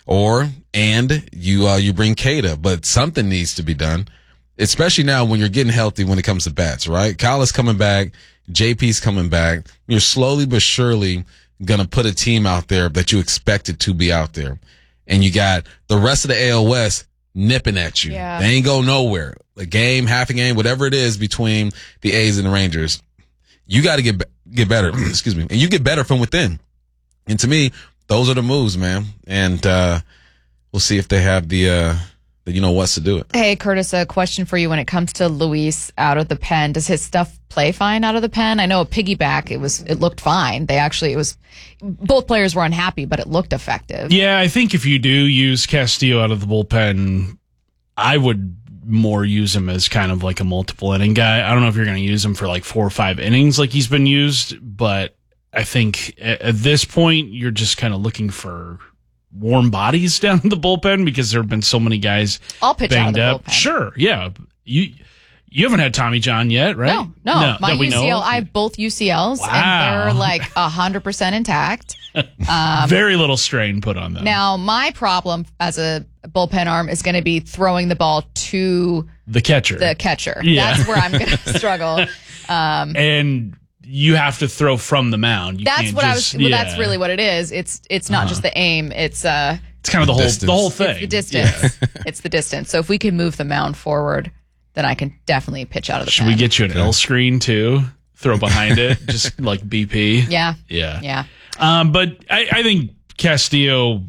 Or and you uh, you bring Keita, but something needs to be done, especially now when you're getting healthy when it comes to bats. Right? Kyle is coming back. J P's coming back. You're slowly but surely gonna put a team out there that you expected to be out there. And you got the rest of the A L West nipping at you. Yeah. They ain't go nowhere. A game, half a game, whatever it is between the A's and the Rangers. You got to get get better. Excuse me. And you get better from within. And to me, those are the moves, man. And uh, we'll see if they have the, uh, the you know what's to do it. Hey, Curtis, a question for you when it comes to Luis out of the pen. Does his stuff play fine out of the pen? I know a piggyback, it was it looked fine. They actually, it was, both players were unhappy, but it looked effective. Yeah, I think if you do use Castillo out of the bullpen, I would more use him as kind of like a multiple inning guy. I don't know if you're going to use him for like four or five innings like he's been used, but I think at, at this point, you're just kind of looking for warm bodies down in the bullpen because there have been so many guys I'll pitch out of banged the up. bullpen. Sure, yeah. You you haven't had Tommy John yet, right? No, no. no My that we U C L, know of? I have both U C Ls, Wow. and they're like one hundred percent intact. Um, Very little strain put on them. Now, my problem as a bullpen arm is going to be throwing the ball to the catcher. the catcher. Yeah. That's where I'm going to struggle. Um, and you have to throw from the mound. You that's can't what just, I was. Well, yeah. that's really what it is. It's it's not Uh-huh. just the aim. It's uh. It's kind of the, The whole distance. the whole thing. It's the distance. It's the distance. So if we can move the mound forward, then I can definitely pitch out of the Should pen. we get you an L screen too? Throw behind it, just like B P. Yeah. Yeah. Yeah. Um, but I, I think Castillo,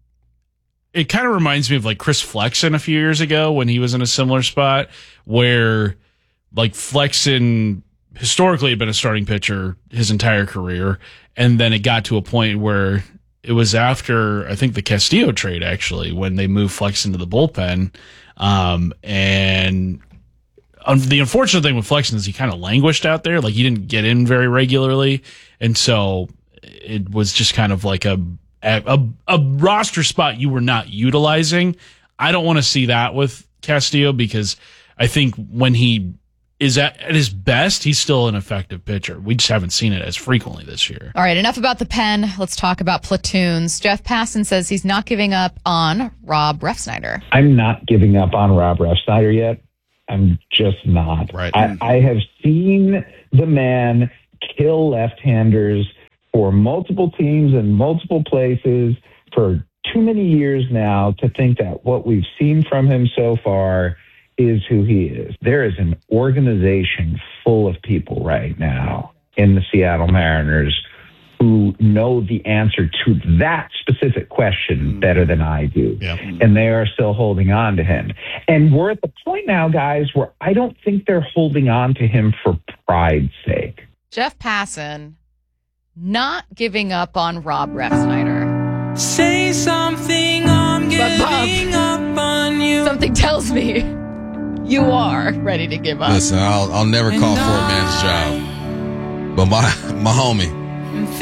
it kind of reminds me of like Chris Flexen a few years ago when he was in a similar spot where like Flexen historically had been a starting pitcher his entire career. And then it got to a point where it was after, I think, the Castillo trade, actually, when they moved Flex into the bullpen. Um, and um, the unfortunate thing with Flexen is he kind of languished out there. Like, he didn't get in very regularly. And so it was just kind of like a, a, a roster spot you were not utilizing. I don't want to see that with Castillo because I think when he is at, at his best, he's still an effective pitcher. We just haven't seen it as frequently this year. All right, enough about the pen. Let's talk about platoons. Jeff Passan says he's not giving up on Rob Refsnyder. I'm not giving up on Rob Refsnyder yet. I'm just not. Right. I, I have seen the man kill left-handers for multiple teams and multiple places for too many years now to think that what we've seen from him so far is who he is. There is an organization full of people right now in the Seattle Mariners who know the answer to that specific question better than I do. Yeah. And they are still holding on to him. And we're at the point now, guys, where I don't think they're holding on to him for pride's sake. Jeff Passan not giving up on Rob Refsnyder. Say something, I'm giving up on you. Something tells me you are ready to give up. Listen, I'll I'll never call for a man's job, but my my homie, I'm feeling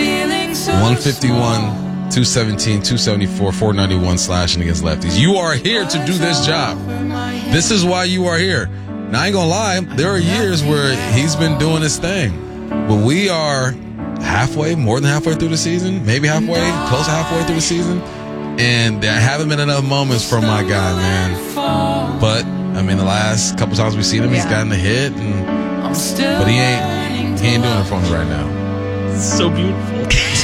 one fifty-one, two seventeen, two seventy-four, four ninety-one slashing against lefties. You are here to do this job. This is why you are here. Now, I ain't gonna lie, there are years where he's been doing his thing. But we are halfway, more than halfway through the season, maybe halfway, close to halfway through the season. And there haven't been enough moments from my guy, man. But, I mean, the last couple times we've seen him, yeah. he's gotten a hit. And, but he ain't, he ain't doing it for me right now. So beautiful.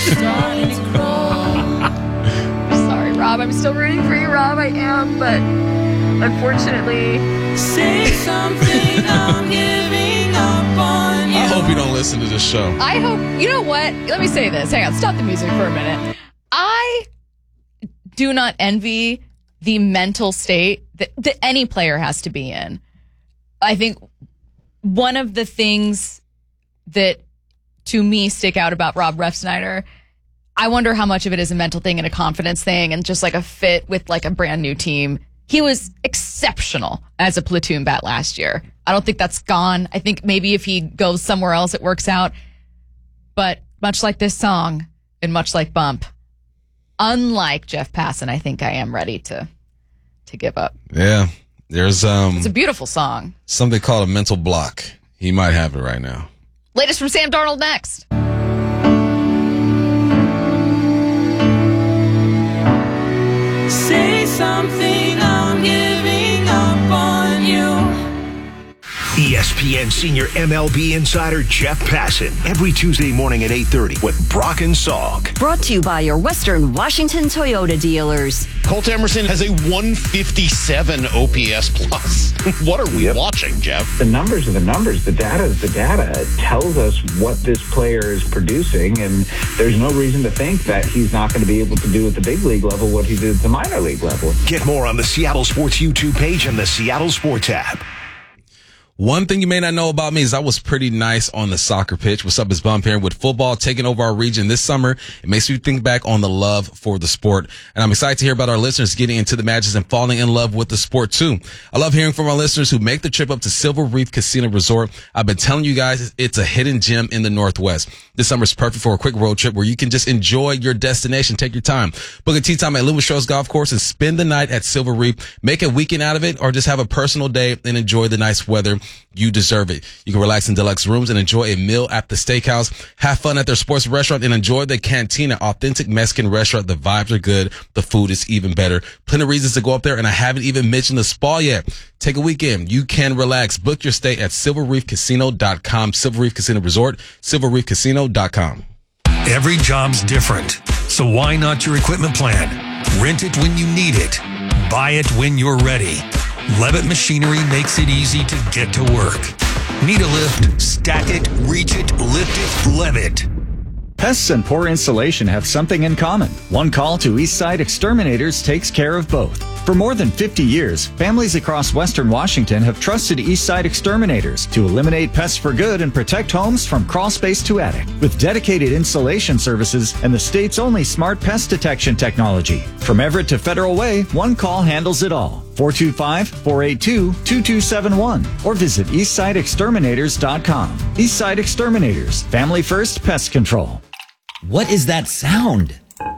Sorry, Rob. I'm still rooting for you, Rob. I am, but unfortunately, say something. I'm giving up on you. I hope you don't listen to this show. I hope. You know what? Let me say this. Hang on. Stop the music for a minute. I do not envy the mental state that, that any player has to be in. I think one of the things that to me stick out about Rob Refsnyder, I wonder how much of it is a mental thing and a confidence thing and just like a fit with like a brand new team. He was exceptional as a platoon bat last year. I don't think that's gone. I think maybe if he goes somewhere else, it works out. But much like this song and much like Bump, unlike Jeff Passan, I think I am ready to to give up. Yeah. There's um It's a beautiful song. Something called a mental block. He might have it right now. Latest from Sam Darnold next. Say something, I'm giving up on you. E S P N senior M L B insider Jeff Passan every Tuesday morning at eight thirty with Brock and Salk. Brought to you by your Western Washington Toyota dealers. Colt Emerson has a one fifty-seven O P S plus. What are we yep. watching, Jeff? The numbers are the numbers. The data is the data. It tells us what this player is producing, and there's no reason to think that he's not going to be able to do at the big league level what he did at the minor league level. Get more on the Seattle Sports YouTube page and the Seattle Sports app. One thing you may not know about me is I was pretty nice on the soccer pitch. What's up, is Bump here with football taking over our region this summer. It makes me think back on the love for the sport. And I'm excited to hear about our listeners getting into the matches and falling in love with the sport too. I love hearing from our listeners who make the trip up to Silver Reef Casino Resort. I've been telling you guys it's a hidden gem in the Northwest. This summer is perfect for a quick road trip where you can just enjoy your destination. Take your time. Book a tee time at Lewis Strauss Golf Course and spend the night at Silver Reef. Make a weekend out of it or just have a personal day and enjoy the nice weather. You deserve it. You can relax in deluxe rooms and enjoy a meal at the steakhouse. Have fun at their sports restaurant and enjoy the Cantina, authentic Mexican restaurant. The vibes are good. The food is even better. Plenty of reasons to go up there, and I haven't even mentioned the spa yet. Take a weekend. You can relax. Book your stay at silver reef casino dot com. Silver Reef Casino Resort, silver reef casino dot com. Every job's different, so why not your equipment plan? Rent it when you need it. Buy it when you're ready. Levitt Machinery makes it easy to get to work. Need a lift? Stack it, reach it, lift it, Levitt. Pests and poor installation have something in common. One call to Eastside Exterminators takes care of both. For more than fifty years, families across Western Washington have trusted Eastside Exterminators to eliminate pests for good and protect homes from crawl space to attic. With dedicated installation services and the state's only smart pest detection technology. From Everett to Federal Way, one call handles it all. four two five, four eight two, two two seven one or visit eastside exterminators dot com. Eastside Exterminators, family first pest control. What is that sound?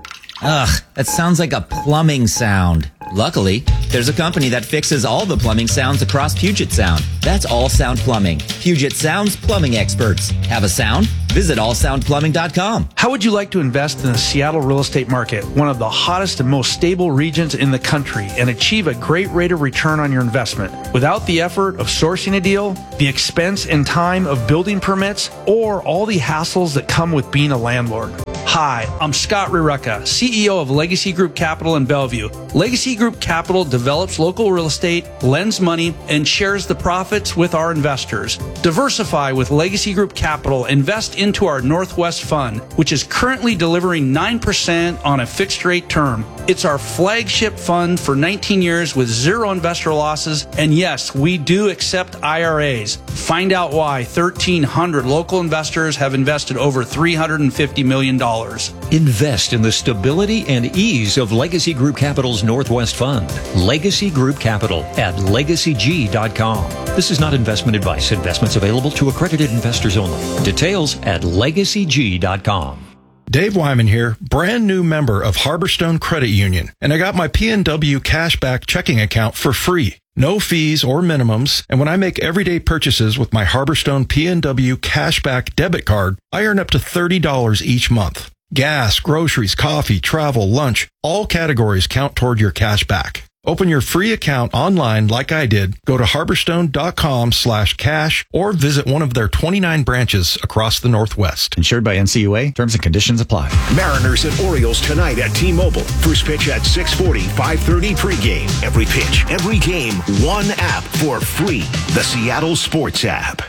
Ugh, that sounds like a plumbing sound. Luckily, there's a company that fixes all the plumbing sounds across Puget Sound. That's All Sound Plumbing. Puget Sound's plumbing experts. Have a sound? Visit all sound plumbing dot com. How would you like to invest in the Seattle real estate market, one of the hottest and most stable regions in the country, and achieve a great rate of return on your investment without the effort of sourcing a deal, the expense and time of building permits, or all the hassles that come with being a landlord? Hi, I'm Scott Rireka, C E O of Legacy Group Capital in Bellevue. Legacy Group Capital develops local real estate, lends money, and shares the profits with our investors. Diversify with Legacy Group Capital. Invest into our Northwest Fund, which is currently delivering nine percent on a fixed rate term. It's our flagship fund for nineteen years with zero investor losses. And yes, we do accept I R As. Find out why thirteen hundred local investors have invested over three hundred fifty million dollars. Invest in the stability and ease of Legacy Group Capital's Northwest Fund. Legacy Group Capital at legacy g dot com. This is not investment advice. Investments available to accredited investors only. Details at legacy g dot com. Dave Wyman here, brand new member of Harborstone Credit Union, and I got my P N W Cashback checking account for free. No fees or minimums, and when I make everyday purchases with my Harborstone P N W Cashback debit card, I earn up to thirty dollars each month. Gas, groceries, coffee, travel, lunch, all categories count toward your cashback. Open your free account online like I did. Go to harborstone.com slash cash or visit one of their twenty-nine branches across the Northwest. Insured by N C U A. Terms and conditions apply. Mariners and Orioles tonight at T-Mobile. First pitch at six forty, five thirty pregame. Every pitch, every game, one app for free. The Seattle Sports app.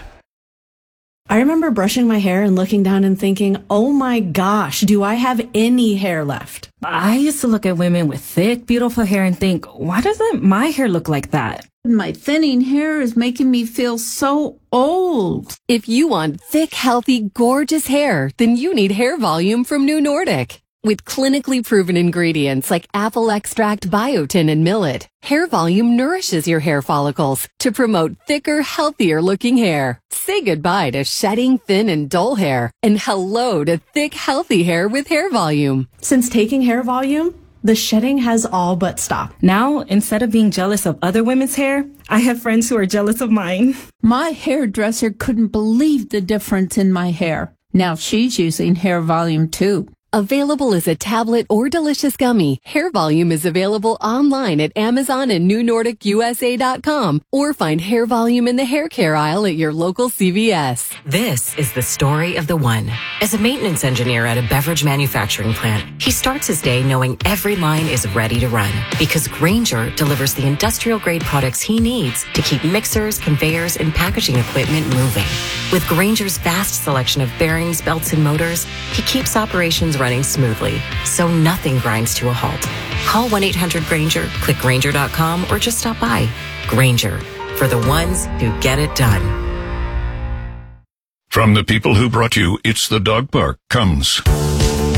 I remember brushing my hair and looking down and thinking, oh my gosh, do I have any hair left? I used to look at women with thick, beautiful hair and think, why doesn't my hair look like that? My thinning hair is making me feel so old. If you want thick, healthy, gorgeous hair, then you need Hair Volume from New Nordic. With clinically proven ingredients like apple extract, biotin, and millet, Hair Volume nourishes your hair follicles to promote thicker, healthier looking hair. Say goodbye to shedding, thin, and dull hair, and hello to thick, healthy hair with Hair Volume. Since taking Hair Volume, the shedding has all but stopped. Now, instead of being jealous of other women's hair, I have friends who are jealous of mine. My hairdresser couldn't believe the difference in my hair. Now she's using Hair Volume too. Available as a tablet or delicious gummy, Hair Volume is available online at Amazon and New Nordic U S A dot com, or find Hair Volume in the hair care aisle at your local C V S. This is the story of the one. As a maintenance engineer at a beverage manufacturing plant, he starts his day knowing every line is ready to run, because Grainger delivers the industrial-grade products he needs to keep mixers, conveyors, and packaging equipment moving. With Grainger's vast selection of bearings, belts, and motors, he keeps operations running smoothly, so nothing grinds to a halt. Call one eight hundred Grainger, click Grainger dot com, or just stop by. Grainger, for the ones who get it done. From the people who brought you It's the Dog Park comes